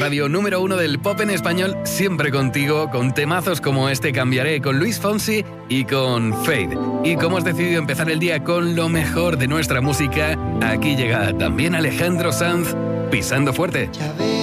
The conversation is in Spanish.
radio número 1 del pop en español, siempre contigo, con temazos como este Cambiaré, con Luis Fonsi y con Fade. Y como has decidido empezar el día con lo mejor de nuestra música, aquí llega también Alejandro Sanz, Pisando Fuerte. Ya ves